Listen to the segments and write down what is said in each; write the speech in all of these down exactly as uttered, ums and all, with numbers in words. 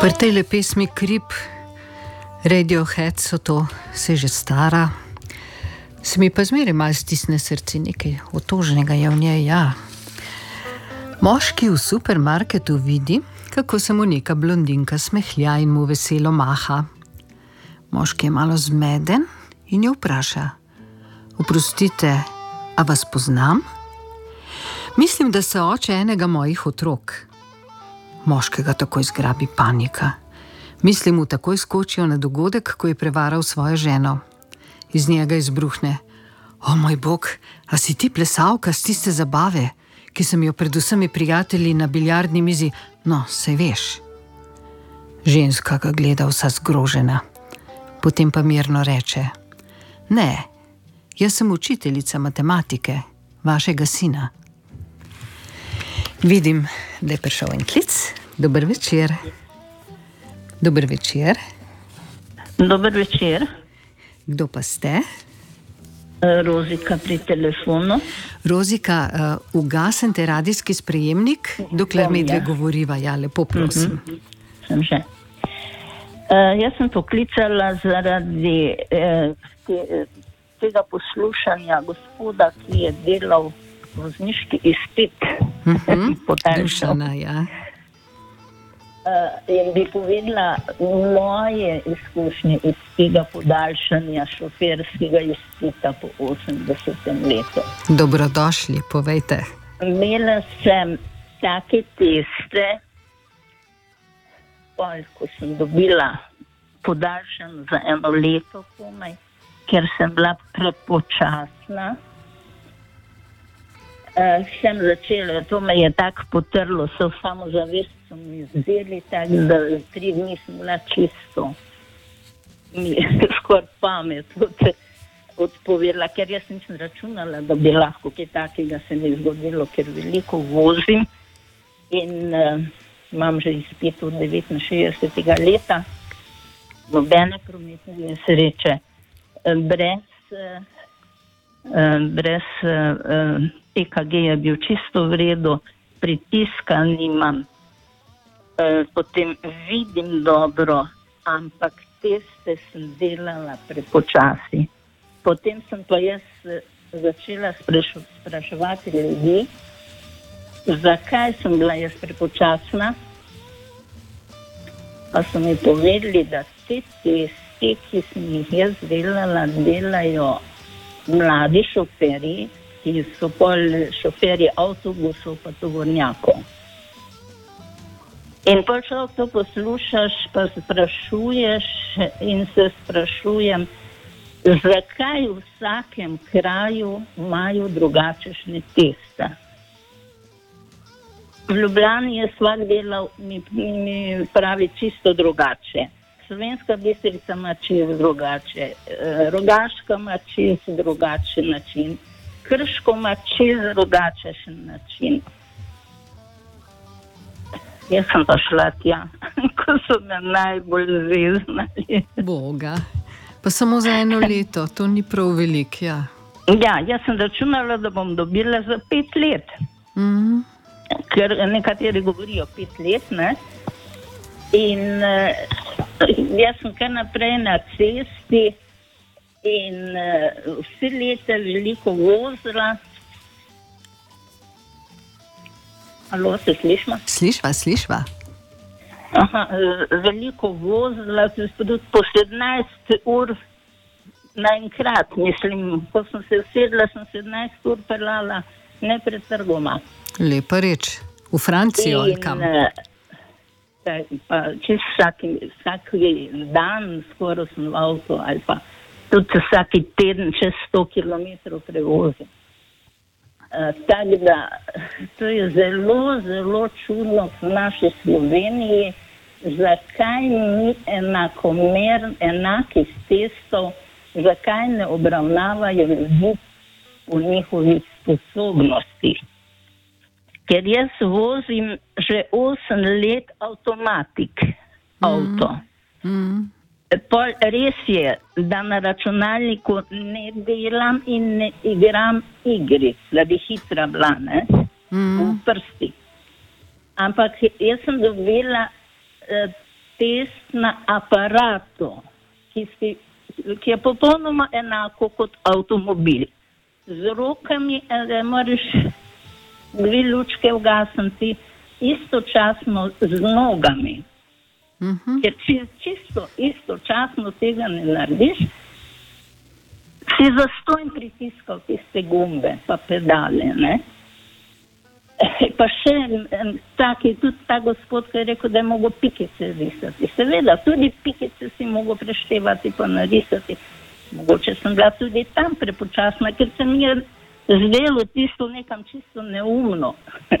Pri tejle pesmi Creep, Radiohead so to, se že stara. Se mi pa zmeraj malo stisne srce, nekaj otožnega je v njej, ja. Moški v supermarketu vidi, kako se mu neka blondinka smehlja in mu veselo maha. Moški je malo zmeden in jo vpraša: oprostite, a vas poznam? Mislim, da se oče enega mojih otrok. Moškega takoj zgrabi panika. Misli mu takoj skočijo na dogodek, ko je prevaral svojo ženo. Iz njega izbruhne: o moj bog, a si ti plesalka s tiste zabave, ki sem jo pred vsemi prijatelji na biljardni mizi, no, saj veš. Ženska ga gleda vsa zgrožena. Potem pa mirno reče: ne, jaz sem učiteljica matematike, vašega sina. Vidim, da je prišel en klic. Dober večer. Dober večer. Dober večer. Kdo pa ste? Rozika pri telefonu. Rozika, uh, ugasnite radijski sprejemnik, dokler mi dve govoriva. Ja, lepo prosim. Mm-hmm. Sem že. Uh, jaz sem poklicala zaradi eh, te, tega poslušanja gospoda, ki je delal vozniški izpit. Mm-hmm. Dušana, ja. Uh, in bi povedala moje izkušnje iz tega podaljšanja šoferskega izpita po osemdesetem letu. Dobrodošli, povejte. Imela sem take teste, pol, ko sem dobila podaljšan za eno leto komaj, ker sem bila prepočasna. Uh, sem začela, to me je tako potrlo, so samozavest so mi vzeli, tako da tri dni sem bila čisto mi skoraj pamet od, odpovedala, ker jaz nisem računala, da bi lahko kaj takega se mi zgodilo, ker veliko vozim in uh, imam že izpit od devetinšestdesetega leta, nobene prometne nesreče, uh, brez uh, uh, brez uh, E K G je bil čisto v redu, pritiska nimam, e, potem vidim dobro, ampak teste sem delala prepočasi. Potem sem pa jaz začela spraš, spraševati ljudi, zakaj sem bila jaz prepočasna, pa so mi povedali, da te teste, ki sem jih jaz delala, delajo mladi šoferji, ki so pol šoferji avtobusov pa tovornjakov. In pol človek to poslušaš, pa se sprašuješ in se sprašujem, zakaj v vsakem kraju imajo drugačne teste. V Ljubljani je vsak delal, mi, mi pravi čisto drugače. Slovenska Bistrica ima čisto drugače, Rogaška ima čisto drugačen način, Krško ima čisto drugačen način. Jaz sem pa šla tja, ko so me najbolj zeznali. Boga, pa samo za eno leto, to ni prav velik, ja. Ja, jaz sem računala, da bom dobila za pet let. Mm-hmm. Ker nekateri govorijo pet let, ne? In uh, jaz sem kar naprej na cesti, in uh, vsi leta veliko vozila. Alo, se slišma? Slišva, slišva. Aha, veliko vozila, tudi po sedemnajst ur naenkrat, mislim, ko sem se usedla, sem sedemnajst ur peljala nepretrgoma. Lepa reč. V Francijo ali kam? In pa čist vsak, vsak dan skoraj sem v avtu ali pa tudi vsaki teden čez sto kilometrov prevozim. Uh, tako da, to je zelo, zelo čudno v naši Sloveniji, zakaj ni enakomer, enakih testov, zakaj ne obravnavajo ljudi v njihovih sposobnostih. Ker jaz vozim že osem let avtomatik, avto. Mm. Pol res je, da na računalniku ne delam in ne igram igric, da bi hitra bila, ne, mm. v prsti. Ampak jaz sem dobila eh, test na aparatu, ki, si, ki je popolnoma enako kot avtomobil. Z rokami moraš dve lučke ugasniti, istočasno z nogami. Uh-huh. Ker če čisto istočasno tega ne narediš, si zastonj pritiskal tiste gumbe pa pedale, ne? Pa še taki, tudi ta gospod, ki je rekel, da je mogo pikice risati. Seveda, tudi pikice si mogo preštevati pa narisati. Mogoče sem bila tudi tam prepočasna, ker se mi je zdelo tisto nekam čisto neumno.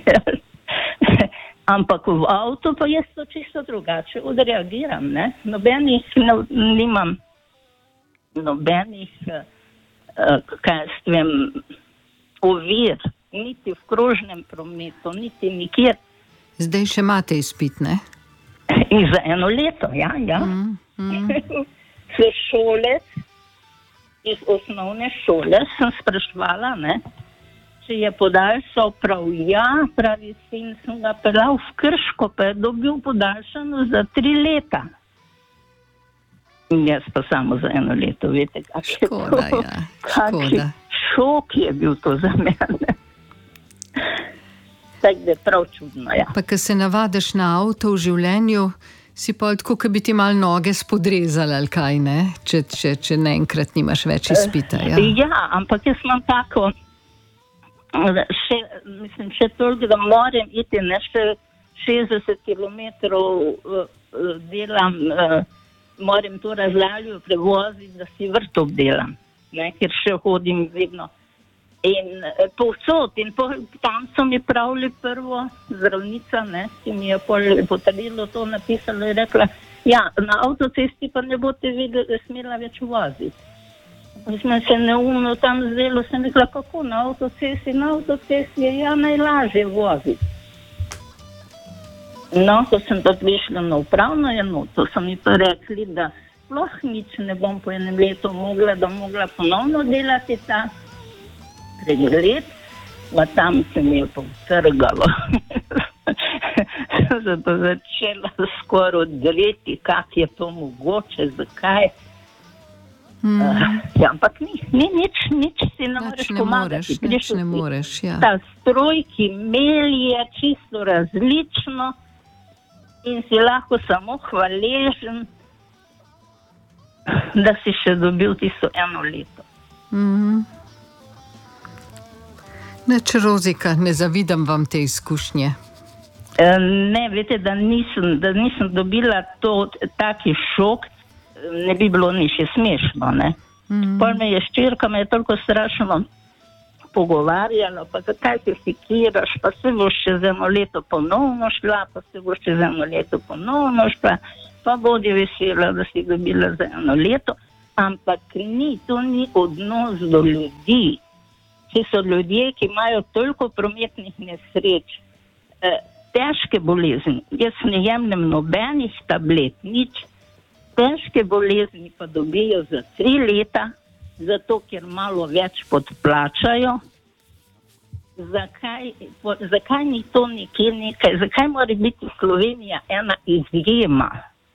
Ampak v avtu pa jaz to čisto drugače odreagiram, ne? Nobenih no, nimam, nobenih, uh, kaj s tem, ovir, niti v krožnem prometu, niti nikjer. Zdaj še imate izpit, ne? In za eno leto, ja, ja. Mm, mm. S šole, iz osnovne šole sem spraševala, ne, če je podaljšal, prav ja, pravi sin, sem ga pelal v Krško, pa je dobil podaljšano za tri leta. In jaz pa samo za eno leto, veste, kak je škoda, to, ja. kakšen šok je bil to za mene. Tako da je prav čudno, ja. Pa, ko se navadiš na avto v življenju, si pa tako, ko bi ti malo noge spodrezali, ali kaj, ne? Če, če, če naenkrat nimaš več izpita, ja. Ja, ampak jaz imam tako, še, mislim, še toliko, da moram iti, ne, še šestdeset kilometrov delam, moram to razdaljo prevoziti, da si vrt obdelam, ne, ker še hodim vedno. In povsod, in po, tam so mi pravili prvo zdravnica, ne, ki mi je potrdilo to napisala in rekla, ja, na avtocesti pa ne boste videli, smela več voziti. Mislim, se neumno tam zdelo, sem rekla, kako na avtocesti, na avtocesti je ja najlažje voziti. No, ko sem pa prišla na upravno enoto, so mi pa rekli, da sploh nič ne bom po enem letu mogla, da mogla ponovno delati ta pregled, pa tam se mi je povtrgalo. Zato začela skoraj odreti, kak je to mogoče, zakaj. Mm. Uh, ja, ampak ni, ni nič, nič si ne moreš pomagati. Nič ne moreš, ja. Ta stroj, ki melje čisto različno in si lahko samo hvaležen, da si še dobil tisto eno leto. Mhm. Neč, Rozika, ne zavidam vam te izkušnje. E, ne, veste, da nisem, da nisem dobila to, taki šok, ne bi bilo ni še smešno, ne. Mm. Pol me je ščirka, me je toliko strašno pogovarjala, pa kaj se fikiraš, pa se boš čez eno leto ponovno šla, pa se boš čez eno leto ponovno šla, pa bodi vesela, da si dobila za eno leto, ampak ni, to ni odnos do ljudi. Ki so ljudje, ki imajo toliko prometnih nesreč, eh, težke bolezni. Jaz ne jemljem nobenih tablet, nič. Težke bolezni pa dobijo za tri leta, zato ker malo več podplačajo. Zakaj, po, zakaj ni to nekje nekaj? Zakaj mora biti Slovenija ena izjema?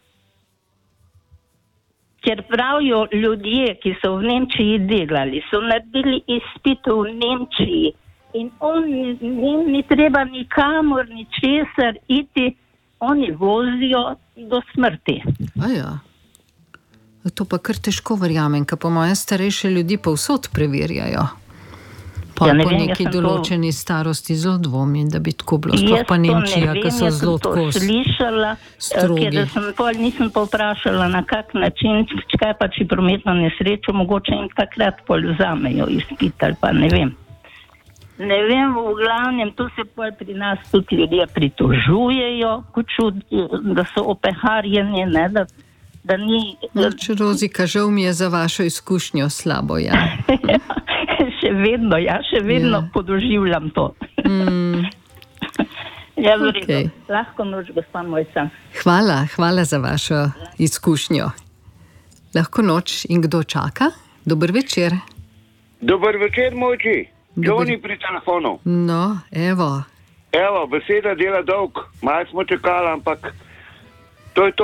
Ker pravijo ljudje, ki so v Nemčiji delali, so naredili izpit v Nemčiji in oni, njim ni treba nikamor, ničesar iti, oni vozijo do smrti. Aja, to pa kar težko verjamem, ker po moje starejše ljudi povsod preverjajo. Pa ja, po vem, neki določeni to starosti zelo dvomim, da bi tako bilo, sploh pa Nemčija, ki so zelo tako strogi. Ker sem pol, nisem pa vprašala, na kak način, kaj pa či prometno nesrečo, mogoče jim takrat pol vzamejo izpit, ali pa ne vem. Ne vem, v glavnem, tu se pol pri nas tudi ljudje pritožujejo, kuču, da so opeharjeni, ne, da, da ni... Noč, Rozika, žal mi je za vašo izkušnjo slabo, ja. Še vedno, ja, še vedno ja. Podoživljam to. Mm. Ja, v redu. Okay. Lahko noč, gospa Mojca. Hvala, hvala za vašo izkušnjo. Lahko noč in kdo čaka? Dober večer. Dober večer, Mojči. Joni pri telefonu. No, evo. Evo, beseda dela dolg. Malo smo čakali, ampak to je to.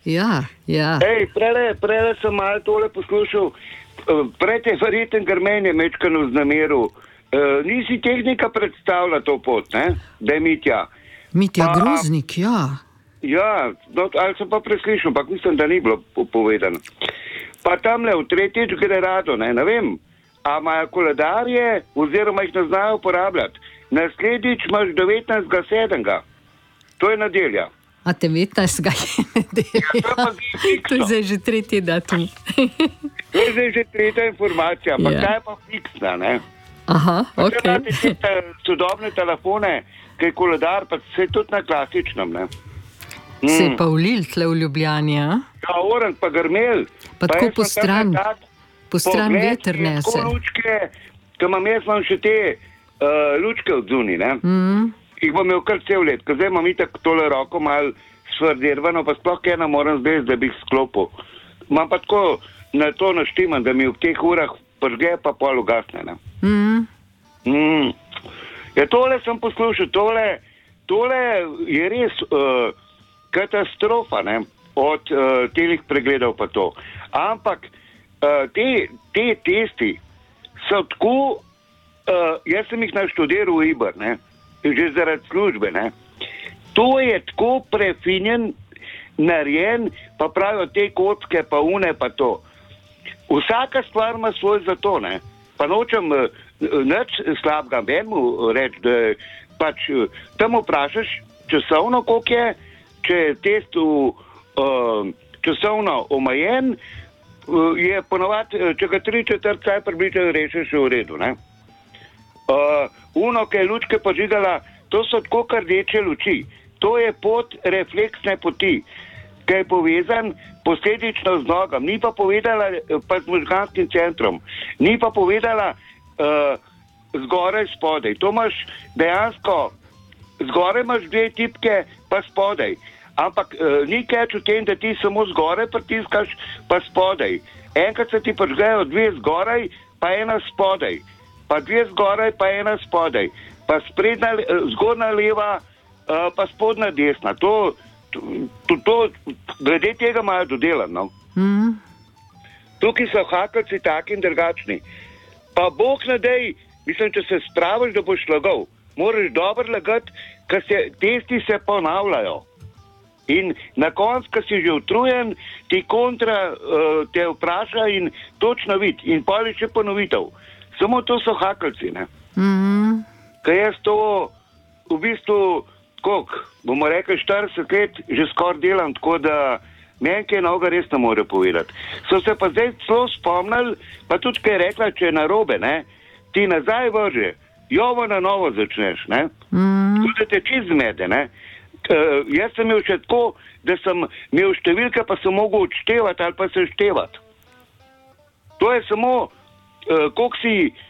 Ja, ja. Ej, prele, prele sem malo tole poslušal, pred je verjeten grmenje mečkano z nameru. Uh, nisi tehnika predstavlja to pot, ne? Da je Mitja. Mitja Pa- Groznik, ja. Ja, no, ali sem pa preslišal, ampak mislim, da ni bilo po- povedano. Pa tamle v tretjič gre rado, ne, ne vem, a imajo koledarje oziroma jih ne znajo uporabljati. Naslednjič imaš devetnajstega sedmega To je nedelja. A devetnajstega je nedelja. Ja, to je pa zdaj fiksno. To je zdaj že tretji datum. To je zdaj že tretja informacija, ampak Ja. ta je pa fiksna, ne. Aha, Pa ok. če imate te te sodobne telefone, ki je koledar, pa se tudi na klasičnem, ne. Se je pa ulil tle v Ljubljani, a? Ja, orang pa grmel. Pa tako jaz po sem tam stran- tak po stran pogled, veter ki je nese. Tako lučke, ki imam jaz imam še te uh, lučke od zunaj, ne. Mm. Jih bom imel kar cel let, ker zdaj imam itak tole roko malo svrdirvano, pa sploh kaj ne moram zdaj, da bi jih sklopil. Imam pa tako na to naštiman, da mi v teh urah pržge, pa pol ugasne, ne. Mm. Mm. Ja, tole sem poslušal, tole, tole je res uh, katastrofa, ne, od uh, telih pregledov pa to. Ampak uh, te, te testi so tako, uh, jaz sem jih naštudiral v Iber, ne, že zaradi službe, ne. To je tako prefinjen, narejen, pa pravijo te kocke, pa une, pa to. Vsaka stvar ima svoj zato, ne. Pa nočem uh, nič slabega vemu reči, da pač uh, tam vprašaš časovno, koliko je, če je test v, uh, časovno omejen, uh, je ponovadi, uh, če ga tri četrt kaj približno rešiš v redu, ne. Uh, uno, ki je lučke požigala, to so tako kar rdeče luči. To je pot refleksne poti, ki je povezan posledično z nogam. Ni pa povedala, eh, pa z možganskim centrom. Ni pa povedala uh, zgoraj spodaj. To imaš dejansko, zgoraj imaš dve tipke, pa spodaj. Ampak uh, ni keč v tem, da ti samo zgoraj pritiskaš, pa spodaj. Enkrat se ti prižgejo dve zgoraj, pa ena spodaj. Pa dve zgoraj, pa ena spodaj. Pa sprednja, zgornja leva, uh, pa spodnja desna. To, to, to, to glede tega imajo dodelano. Mm. Tukaj so hakelci taki in drugačni. Pa Bog ne dej, mislim, če se spraviš, da boš lagal. Moraš dobro lagati, ker se testi se ponavljajo. In na koncu, ko si že utrujen, ti kontra uh, te vpraša in točno vid. In pol je še ponovitev. Samo to so hakelci, ne. Mm. Ker jaz to v bistvu, koliko, bomo rekli štirideset let, že skoraj delam, tako da meni kaj novega res ne more povedati. So se pa zdaj celo spomnili, pa tudi kaj je rekla, če je narobe, ne, ti nazaj vrže, jovo na novo začneš, ne. Mm. Tudi da te čist zmede, ne. Uh, jaz sem imel še tako, da sem imel številke, pa sem mogel odštevati ali pa se števati. To je samo, uh, koliko si